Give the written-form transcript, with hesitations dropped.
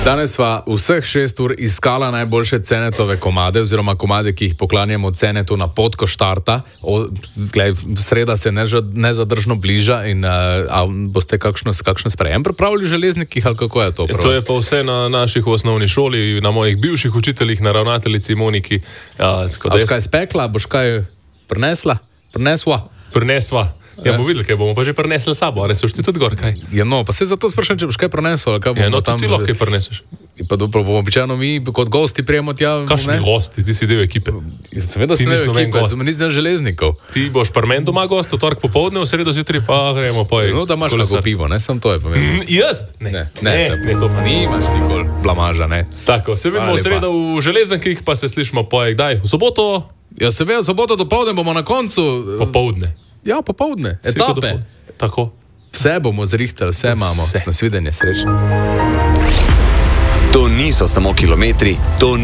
Danes sva vseh 6 ur iskala najboljše Cenetove komade oziroma komade, ki jih poklanjamo Cenetu na potko štarta. Sreda se nezadržno bliža in boste kakšen sprejem pripravili v Železnikih ali kako je to? To je pa vse na naših osnovni šoli, na mojih bivših učiteljih, na ravnateljici Moniki. Boš kaj spekla? Boš kaj prinesla? Prinesla? Ja, bomo videli, kaj bomo pa že prinesli sabo, ali so šti tudi gor, kaj? Ja, no, pa se zato sprašujem, če boš kaj prinesel, ali kaj bomo ja, no, tam... ti lahko kaj prineseš. Pa dobro, bomo običajno mi kot gosti prijemo tja... Kakšni gosti? Ti si del ekipe. Seveda sem del ekipe, sem nisem železnikov. Ti boš parmen doma gost, v torek popoldne, v sredo zjutraj pa gremo po... No, da imaš kako pivo, ne? Sam to je pomembno. Jaz? Ne, to pa ni. Nimaš nikoli blamaža, ne? Tako, se vidimo v sredo v Železankih, pa se slišimo po kdaj? V soboto? Ja, seveda, v soboto dopoldne bomo na koncu... Popoldne. Ja, popoldne. Etape. Tako. Vse bomo zrihtali, vse imamo. Nasvidenje, srečno. To niso samo kilometri, to